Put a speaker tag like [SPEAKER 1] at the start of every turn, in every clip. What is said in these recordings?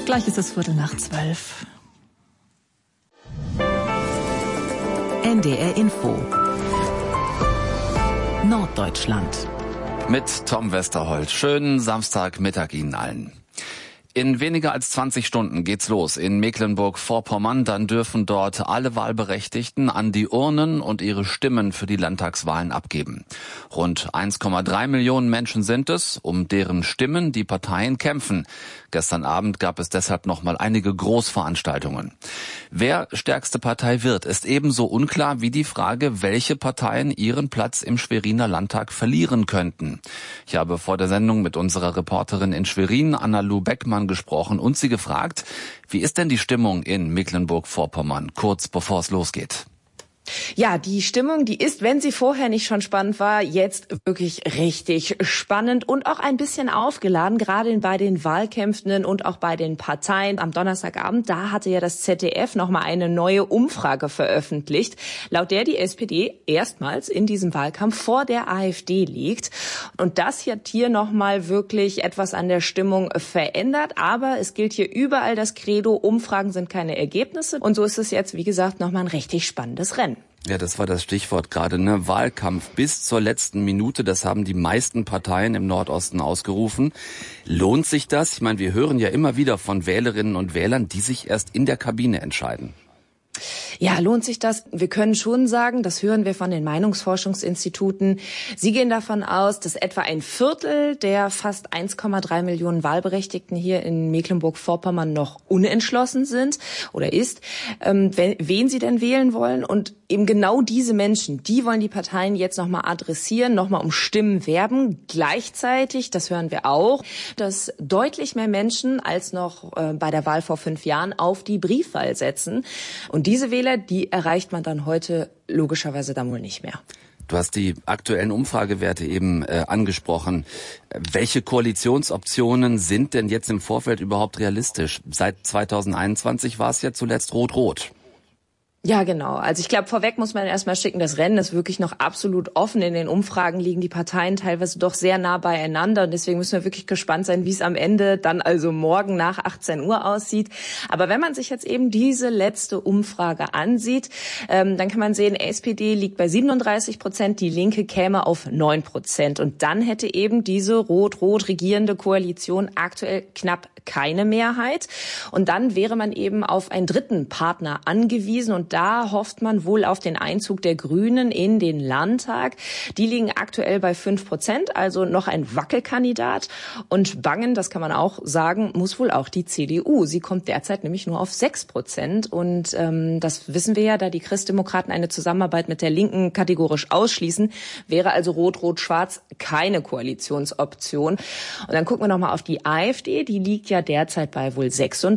[SPEAKER 1] Gleich ist es 11:45.
[SPEAKER 2] NDR Info Norddeutschland
[SPEAKER 3] mit Tom Westerholt. Schönen Samstagmittag Ihnen allen. In weniger als 20 Stunden geht's los in Mecklenburg-Vorpommern. Dann dürfen dort alle Wahlberechtigten an die Urnen und ihre Stimmen für die Landtagswahlen abgeben. Rund 1,3 Millionen Menschen sind es, um deren Stimmen die Parteien kämpfen. Gestern Abend gab es deshalb nochmal einige Großveranstaltungen. Wer stärkste Partei wird, ist ebenso unklar wie die Frage, welche Parteien ihren Platz im Schweriner Landtag verlieren könnten. Ich habe vor der Sendung mit unserer Reporterin in Schwerin, Anna-Lu Beckmann, gesprochen und sie gefragt, wie ist denn die Stimmung in Mecklenburg-Vorpommern, kurz bevor es losgeht?
[SPEAKER 4] Ja, die Stimmung, die ist, wenn sie vorher nicht schon spannend war, jetzt wirklich richtig spannend und auch ein bisschen aufgeladen, gerade bei den Wahlkämpfen und auch bei den Parteien. Am Donnerstagabend, da hatte ja das ZDF nochmal eine neue Umfrage veröffentlicht, laut der die SPD erstmals in diesem Wahlkampf vor der AfD liegt. Und das hat hier nochmal wirklich etwas an der Stimmung verändert. Aber es gilt hier überall das Credo, Umfragen sind keine Ergebnisse. Und so ist es jetzt, wie gesagt, nochmal ein richtig spannendes Rennen.
[SPEAKER 3] Ja, das war das Stichwort gerade, ne? Wahlkampf bis zur letzten Minute. Das haben die meisten Parteien im Nordosten ausgerufen. Lohnt sich das? Ich meine, wir hören ja immer wieder von Wählerinnen und Wählern, die sich erst in der Kabine entscheiden.
[SPEAKER 4] Ja, lohnt sich das? Wir können schon sagen, das hören wir von den Meinungsforschungsinstituten. Sie gehen davon aus, dass etwa ein Viertel der fast 1,3 Millionen Wahlberechtigten hier in Mecklenburg-Vorpommern noch unentschlossen sind oder ist, wen sie denn wählen wollen. Und eben genau diese Menschen, die wollen die Parteien jetzt nochmal adressieren, nochmal um Stimmen werben. Gleichzeitig, das hören wir auch, dass deutlich mehr Menschen als noch bei der Wahl vor 5 Jahren auf die Briefwahl setzen. Und diese Wähler, die erreicht man dann heute logischerweise dann wohl nicht mehr.
[SPEAKER 3] Du hast die aktuellen Umfragewerte eben angesprochen. Welche Koalitionsoptionen sind denn jetzt im Vorfeld überhaupt realistisch? Seit 2021 war es ja zuletzt Rot-Rot.
[SPEAKER 4] Ja, genau. Also ich glaube, vorweg muss man erstmal schicken, das Rennen ist wirklich noch absolut offen. In den Umfragen liegen die Parteien teilweise doch sehr nah beieinander. Und deswegen müssen wir wirklich gespannt sein, wie es am Ende dann also morgen nach 18 Uhr aussieht. Aber wenn man sich jetzt eben diese letzte Umfrage ansieht, dann kann man sehen, SPD liegt bei 37%, die Linke käme auf 9%. Und dann hätte eben diese rot-rot regierende Koalition aktuell knapp keine Mehrheit. Und dann wäre man eben auf einen dritten Partner angewiesen. Und da hofft man wohl auf den Einzug der Grünen in den Landtag. Die liegen aktuell bei 5%, also noch ein Wackelkandidat. Und bangen, das kann man auch sagen, muss wohl auch die CDU. Sie kommt derzeit nämlich nur auf 6%. Und das wissen wir ja, da die Christdemokraten eine Zusammenarbeit mit der Linken kategorisch ausschließen, wäre also Rot-Rot-Schwarz keine Koalitionsoption. Und dann gucken wir nochmal auf die AfD. Die liegt ja derzeit bei wohl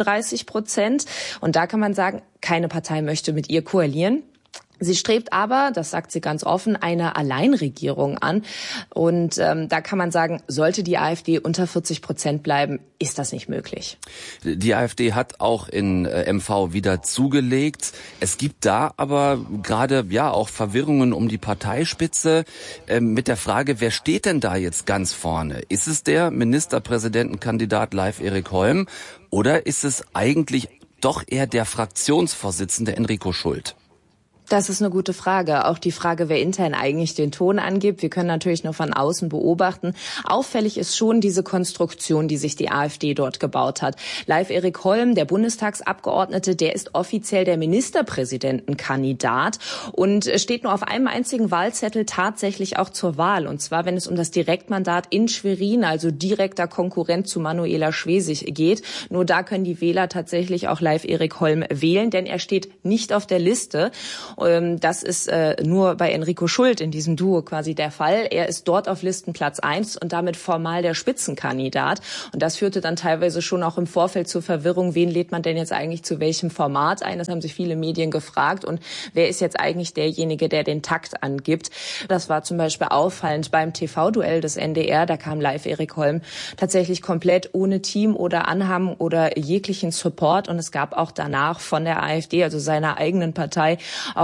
[SPEAKER 4] 36%. Und da kann man sagen, keine Partei möchte mit ihr koalieren. Sie strebt aber, das sagt sie ganz offen, eine Alleinregierung an. Und da kann man sagen, sollte die AfD unter 40% bleiben, ist das nicht möglich.
[SPEAKER 3] Die AfD hat auch in MV wieder zugelegt. Es gibt da aber gerade ja auch Verwirrungen um die Parteispitze mit der Frage, wer steht denn da jetzt ganz vorne? Ist es der Ministerpräsidentenkandidat Leif Erik Holm oder ist es eigentlich doch eher der Fraktionsvorsitzende Enrico Schult?
[SPEAKER 4] Das ist eine gute Frage. Auch die Frage, wer intern eigentlich den Ton angibt. Wir können natürlich nur von außen beobachten. Auffällig ist schon diese Konstruktion, die sich die AfD dort gebaut hat. Leif Erik Holm, der Bundestagsabgeordnete, der ist offiziell der Ministerpräsidentenkandidat und steht nur auf einem einzigen Wahlzettel tatsächlich auch zur Wahl. Und zwar, wenn es um das Direktmandat in Schwerin, also direkter Konkurrent zu Manuela Schwesig geht. Nur da können die Wähler tatsächlich auch Leif Erik Holm wählen, denn er steht nicht auf der Liste. Das ist nur bei Enrico Schult in diesem Duo quasi der Fall. Er ist dort auf Listenplatz 1 und damit formal der Spitzenkandidat. Und das führte dann teilweise schon auch im Vorfeld zur Verwirrung, wen lädt man denn jetzt eigentlich zu welchem Format ein? Das haben sich viele Medien gefragt. Und wer ist jetzt eigentlich derjenige, der den Takt angibt? Das war zum Beispiel auffallend beim TV-Duell des NDR. Da kam Leif Erik Holm tatsächlich komplett ohne Team oder Anhang oder jeglichen Support. Und es gab auch danach von der AfD, also seiner eigenen Partei, auch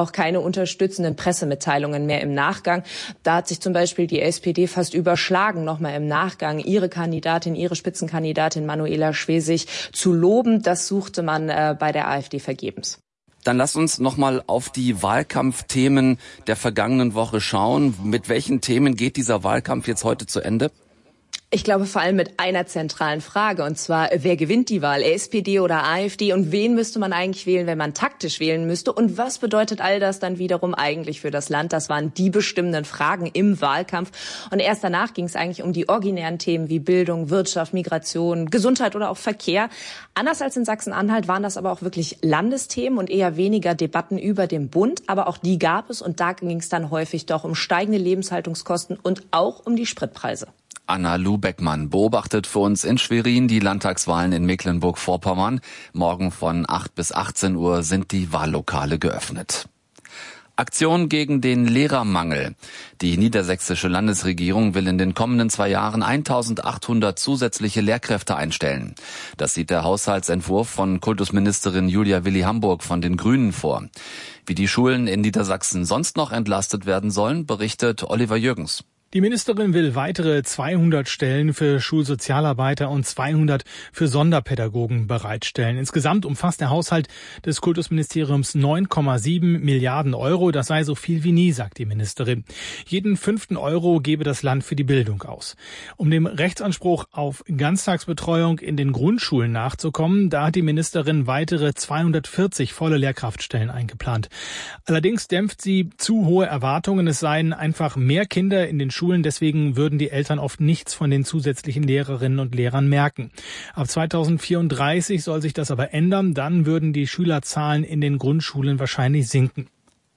[SPEAKER 4] auch keine unterstützenden Pressemitteilungen mehr im Nachgang. Da hat sich zum Beispiel die SPD fast überschlagen, nochmal im Nachgang ihre Spitzenkandidatin Manuela Schwesig zu loben. Das suchte man bei der AfD vergebens.
[SPEAKER 3] Dann lass uns nochmal auf die Wahlkampfthemen der vergangenen Woche schauen. Mit welchen Themen geht dieser Wahlkampf jetzt heute zu Ende?
[SPEAKER 4] Ich glaube vor allem mit einer zentralen Frage, und zwar, wer gewinnt die Wahl, SPD oder AfD, und wen müsste man eigentlich wählen, wenn man taktisch wählen müsste, und was bedeutet all das dann wiederum eigentlich für das Land? Das waren die bestimmenden Fragen im Wahlkampf, und erst danach ging es eigentlich um die originären Themen wie Bildung, Wirtschaft, Migration, Gesundheit oder auch Verkehr. Anders als in Sachsen-Anhalt waren das aber auch wirklich Landesthemen und eher weniger Debatten über den Bund, aber auch die gab es, und da ging es dann häufig doch um steigende Lebenshaltungskosten und auch um die Spritpreise.
[SPEAKER 3] Anna-Lu Beckmann beobachtet für uns in Schwerin die Landtagswahlen in Mecklenburg-Vorpommern. Morgen von 8 bis 18 Uhr sind die Wahllokale geöffnet. Aktion gegen den Lehrermangel. Die niedersächsische Landesregierung will in den kommenden 2 Jahren 1800 zusätzliche Lehrkräfte einstellen. Das sieht der Haushaltsentwurf von Kultusministerin Julia Willi-Hamburg von den Grünen vor. Wie die Schulen in Niedersachsen sonst noch entlastet werden sollen, berichtet Oliver Jürgens.
[SPEAKER 2] Die Ministerin will weitere 200 Stellen für Schulsozialarbeiter und 200 für Sonderpädagogen bereitstellen. Insgesamt umfasst der Haushalt des Kultusministeriums 9,7 Milliarden Euro. Das sei so viel wie nie, sagt die Ministerin. Jeden 5. Euro gebe das Land für die Bildung aus. Um dem Rechtsanspruch auf Ganztagsbetreuung in den Grundschulen nachzukommen, da hat die Ministerin weitere 240 volle Lehrkraftstellen eingeplant. Allerdings dämpft sie zu hohe Erwartungen. Es seien einfach mehr Kinder in den Schulen, deswegen würden die Eltern oft nichts von den zusätzlichen Lehrerinnen und Lehrern merken. Ab 2034 soll sich das aber ändern, dann würden die Schülerzahlen in den Grundschulen wahrscheinlich sinken.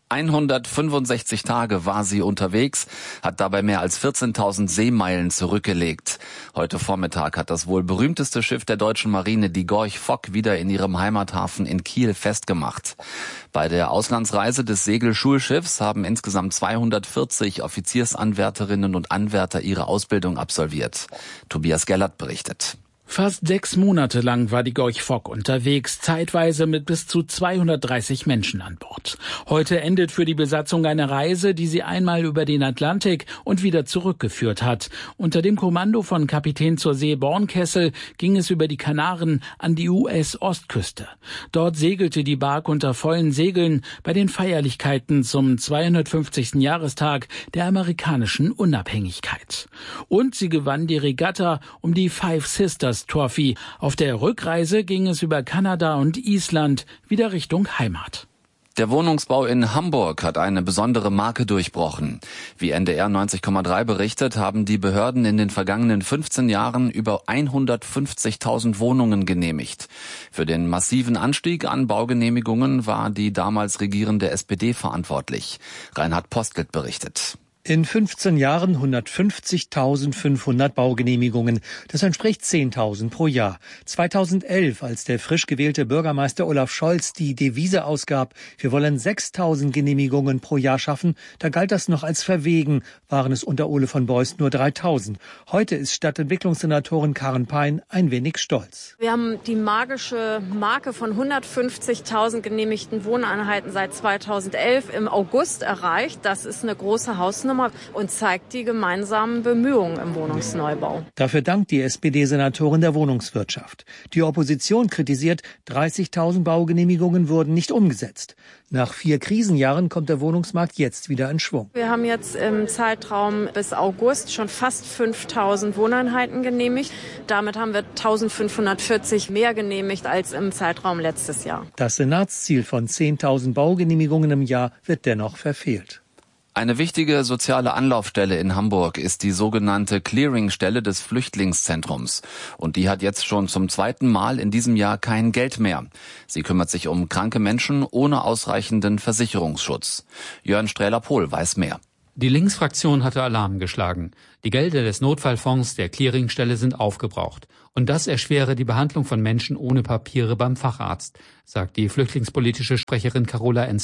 [SPEAKER 3] 165 Tage war sie unterwegs, hat dabei mehr als 14.000 Seemeilen zurückgelegt. Heute Vormittag hat das wohl berühmteste Schiff der deutschen Marine, die Gorch Fock, wieder in ihrem Heimathafen in Kiel festgemacht. Bei der Auslandsreise des Segelschulschiffs haben insgesamt 240 Offiziersanwärterinnen und Anwärter ihre Ausbildung absolviert. Tobias Gellert berichtet.
[SPEAKER 5] Fast 6 Monate lang war die Gorch Fock unterwegs, zeitweise mit bis zu 230 Menschen an Bord. Heute endet für die Besatzung eine Reise, die sie einmal über den Atlantik und wieder zurückgeführt hat. Unter dem Kommando von Kapitän zur See Bornkessel ging es über die Kanaren an die US-Ostküste. Dort segelte die Bark unter vollen Segeln bei den Feierlichkeiten zum 250. Jahrestag der amerikanischen Unabhängigkeit. Und sie gewann die Regatta um die Five Sisters Trophy. Auf der Rückreise ging es über Kanada und Island wieder Richtung Heimat.
[SPEAKER 3] Der Wohnungsbau in Hamburg hat eine besondere Marke durchbrochen. Wie NDR 90,3 berichtet, haben die Behörden in den vergangenen 15 Jahren über 150.000 Wohnungen genehmigt. Für den massiven Anstieg an Baugenehmigungen war die damals regierende SPD verantwortlich. Reinhard Postelt berichtet.
[SPEAKER 6] In 15 Jahren 150.500 Baugenehmigungen. Das entspricht 10.000 pro Jahr. 2011, als der frisch gewählte Bürgermeister Olaf Scholz die Devise ausgab, wir wollen 6.000 Genehmigungen pro Jahr schaffen, da galt das noch als verwegen, waren es unter Ole von Beust nur 3.000. Heute ist Stadtentwicklungssenatorin Karen Pein ein wenig stolz.
[SPEAKER 7] Wir haben die magische Marke von 150.000 genehmigten Wohneinheiten seit 2011 im August erreicht. Das ist eine große Hausnummer und zeigt die gemeinsamen Bemühungen im Wohnungsneubau.
[SPEAKER 6] Dafür dankt die SPD-Senatorin der Wohnungswirtschaft. Die Opposition kritisiert, 30.000 Baugenehmigungen wurden nicht umgesetzt. Nach 4 Krisenjahren kommt der Wohnungsmarkt jetzt wieder in Schwung.
[SPEAKER 7] Wir haben jetzt im Zeitraum bis August schon fast 5.000 Wohneinheiten genehmigt. Damit haben wir 1.540 mehr genehmigt als im Zeitraum letztes Jahr.
[SPEAKER 6] Das Senatsziel von 10.000 Baugenehmigungen im Jahr wird dennoch verfehlt.
[SPEAKER 3] Eine wichtige soziale Anlaufstelle in Hamburg ist die sogenannte Clearingstelle des Flüchtlingszentrums. Und die hat jetzt schon zum 2. Mal in diesem Jahr kein Geld mehr. Sie kümmert sich um kranke Menschen ohne ausreichenden Versicherungsschutz. Jörn Strähler-Pohl weiß mehr.
[SPEAKER 8] Die Linksfraktion hatte Alarm geschlagen. Die Gelder des Notfallfonds der Clearingstelle sind aufgebraucht. Und das erschwere die Behandlung von Menschen ohne Papiere beim Facharzt, sagt die flüchtlingspolitische Sprecherin Carola Enzle.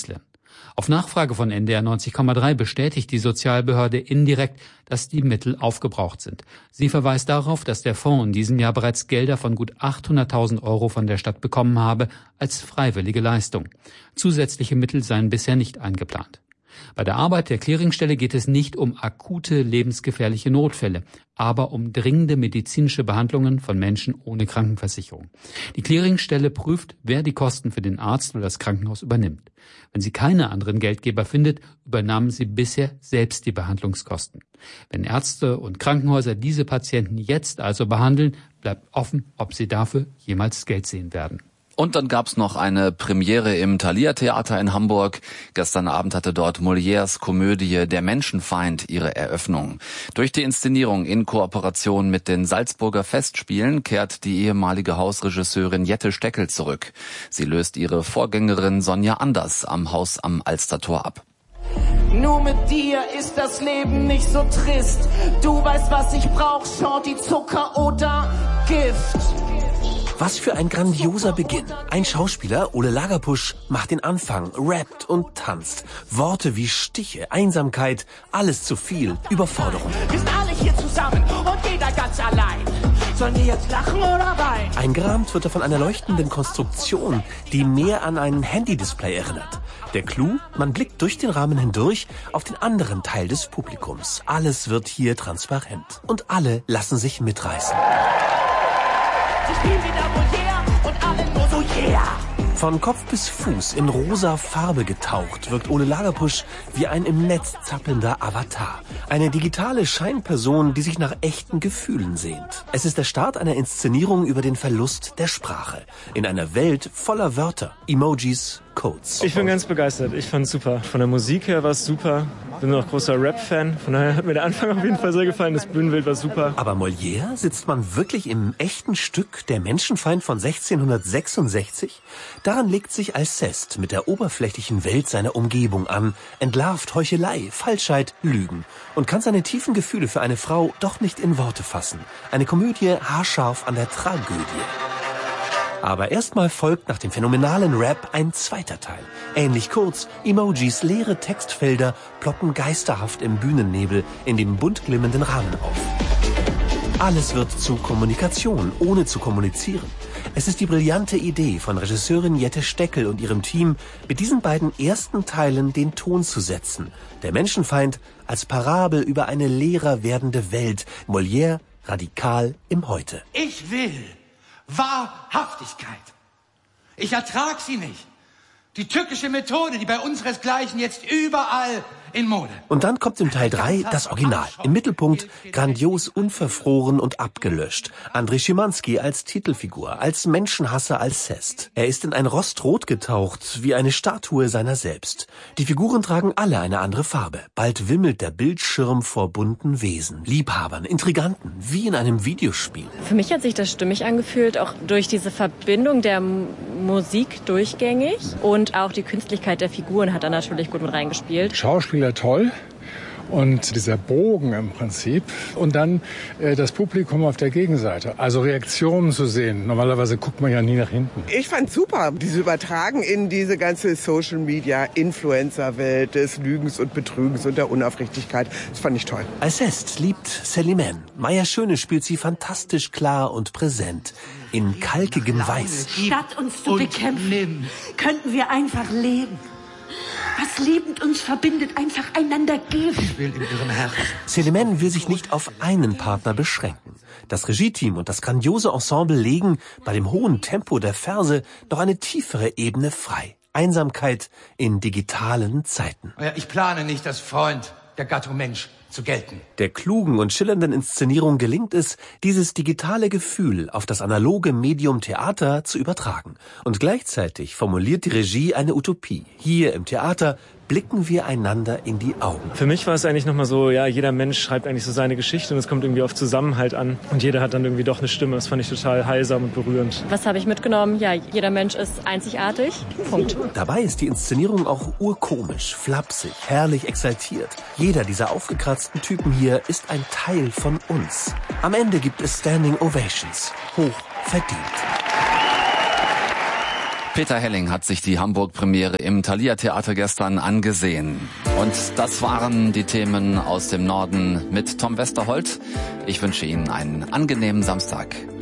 [SPEAKER 8] Auf Nachfrage von NDR 90,3 bestätigt die Sozialbehörde indirekt, dass die Mittel aufgebraucht sind. Sie verweist darauf, dass der Fonds in diesem Jahr bereits Gelder von gut 800.000 € von der Stadt bekommen habe als freiwillige Leistung. Zusätzliche Mittel seien bisher nicht eingeplant. Bei der Arbeit der Clearingstelle geht es nicht um akute, lebensgefährliche Notfälle, aber um dringende medizinische Behandlungen von Menschen ohne Krankenversicherung. Die Clearingstelle prüft, wer die Kosten für den Arzt oder das Krankenhaus übernimmt. Wenn sie keine anderen Geldgeber findet, übernahmen sie bisher selbst die Behandlungskosten. Wenn Ärzte und Krankenhäuser diese Patienten jetzt also behandeln, bleibt offen, ob sie dafür jemals Geld sehen werden.
[SPEAKER 3] Und dann gab's noch eine Premiere im Thalia-Theater in Hamburg. Gestern Abend hatte dort Molières Komödie Der Menschenfeind ihre Eröffnung. Durch die Inszenierung in Kooperation mit den Salzburger Festspielen kehrt die ehemalige Hausregisseurin Jette Steckel zurück. Sie löst ihre Vorgängerin Sonja Anders am Haus am Alstertor ab.
[SPEAKER 9] Nur mit dir ist das Leben nicht so trist. Du weißt, was ich brauch, Shorty, Zucker oder Gift.
[SPEAKER 10] Was für ein grandioser Beginn. Ein Schauspieler, Ole Lagerpusch, macht den Anfang, rappt und tanzt. Worte wie Stiche, Einsamkeit, alles zu viel, Überforderung.
[SPEAKER 9] Wir sind alle hier zusammen und jeder ganz allein. Sollen wir jetzt lachen oder weinen?
[SPEAKER 10] Eingerahmt wird er von einer leuchtenden Konstruktion, die mehr an ein Handy-Display erinnert. Der Clou, man blickt durch den Rahmen hindurch auf den anderen Teil des Publikums. Alles wird hier transparent und alle lassen sich mitreißen.
[SPEAKER 9] Sie spielen wieder Molière und alle nur so yeah.
[SPEAKER 10] Von Kopf bis Fuß in rosa Farbe getaucht wirkt Ole Lagerpusch wie ein im Netz zappelnder Avatar. Eine digitale Scheinperson, die sich nach echten Gefühlen sehnt. Es ist der Start einer Inszenierung über den Verlust der Sprache. In einer Welt voller Wörter, Emojis, Codes.
[SPEAKER 11] Ich bin ganz begeistert. Ich fand's super. Von der Musik her war es super. Bin noch großer Rap-Fan. Von daher hat mir der Anfang auf jeden Fall sehr gefallen. Das Bühnenbild war super.
[SPEAKER 10] Aber Molière, sitzt man wirklich im echten Stück Der Menschenfeind von 1666? Daran legt sich Alceste mit der oberflächlichen Welt seiner Umgebung an, entlarvt Heuchelei, Falschheit, Lügen und kann seine tiefen Gefühle für eine Frau doch nicht in Worte fassen. Eine Komödie haarscharf an der Tragödie. Aber erstmal folgt nach dem phänomenalen Rap ein zweiter Teil. Ähnlich kurz, Emojis, leere Textfelder ploppen geisterhaft im Bühnennebel in dem bunt glimmenden Rahmen auf. Alles wird zu Kommunikation, ohne zu kommunizieren. Es ist die brillante Idee von Regisseurin Jette Steckel und ihrem Team, mit diesen beiden ersten Teilen den Ton zu setzen. Der Menschenfeind als Parabel über eine leerer werdende Welt. Molière radikal im Heute.
[SPEAKER 12] Ich will Wahrhaftigkeit. Ich ertrag sie nicht. Die tückische Methode, die bei unseresgleichen jetzt überall in Mode.
[SPEAKER 10] Und dann kommt im Teil 3 das Original. Im Mittelpunkt grandios unverfroren und abgelöscht. André Schimanski als Titelfigur, als Menschenhasser Alceste. Er ist in ein Rostrot getaucht, wie eine Statue seiner selbst. Die Figuren tragen alle eine andere Farbe. Bald wimmelt der Bildschirm vor bunten Wesen, Liebhabern, Intriganten, wie in einem Videospiel.
[SPEAKER 13] Für mich hat sich das stimmig angefühlt, auch durch diese Verbindung der Musik durchgängig. Und auch die Künstlichkeit der Figuren hat da natürlich gut mit reingespielt.
[SPEAKER 14] Schauspieler toll und dieser Bogen im Prinzip und dann das Publikum auf der Gegenseite, also Reaktionen zu sehen. Normalerweise guckt man ja nie nach hinten.
[SPEAKER 15] Ich fand super, diese Übertragen in diese ganze Social-Media-Influencer-Welt des Lügens und Betrügens und der Unaufrichtigkeit. Das fand ich toll.
[SPEAKER 10] Alceste liebt Célimène. Maya Schöne spielt sie fantastisch klar und präsent. In kalkigem Weiß.
[SPEAKER 16] Statt uns zu bekämpfen, könnten wir einfach leben. Was liebend uns verbindet, einfach einander geben.
[SPEAKER 12] Ich will in ihrem Herzen.
[SPEAKER 10] Célimène will sich nicht auf einen Partner beschränken. Das Regie-Team und das grandiose Ensemble legen bei dem hohen Tempo der Verse noch eine tiefere Ebene frei. Einsamkeit in digitalen Zeiten.
[SPEAKER 12] Ich plane nicht als Freund der Gattung Mensch zu gelten.
[SPEAKER 10] Der klugen und schillernden Inszenierung gelingt es, dieses digitale Gefühl auf das analoge Medium Theater zu übertragen. Und gleichzeitig formuliert die Regie eine Utopie. Hier im Theater blicken wir einander in die Augen.
[SPEAKER 11] Für mich war es eigentlich nochmal so, ja, jeder Mensch schreibt eigentlich so seine Geschichte und es kommt irgendwie auf Zusammenhalt an. Und jeder hat dann irgendwie doch eine Stimme. Das fand ich total heilsam und berührend.
[SPEAKER 13] Was habe ich mitgenommen? Ja, jeder Mensch ist einzigartig. Punkt.
[SPEAKER 10] Dabei ist die Inszenierung auch urkomisch, flapsig, herrlich exaltiert. Jeder dieser aufgekratzten Typen hier ist ein Teil von uns. Am Ende gibt es Standing Ovations. Hoch verdient.
[SPEAKER 3] Peter Helling hat sich die Hamburg-Premiere im Thalia Theater gestern angesehen. Und das waren die Themen aus dem Norden mit Tom Westerholt. Ich wünsche Ihnen einen angenehmen Samstag.